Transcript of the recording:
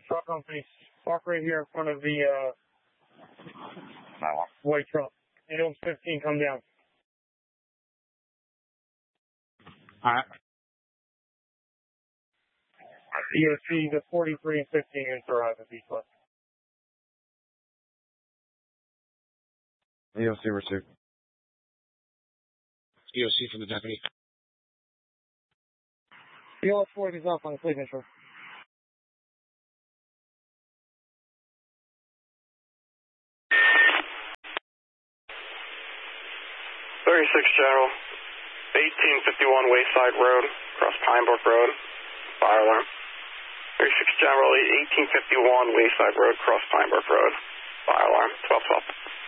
truck company. Park right here in front of the white truck. AOS 15, come down. Alright. EOC, the 43 and 15 units arrive at Beach West. EOC received. EOC from the deputy. BLS 40 is off on the signature. 36 General, 1851 Wayside Road, across Pinebrook Road, fire alarm. 36 General, 1851 Wayside Road, across Pinebrook Road, fire alarm, 1212.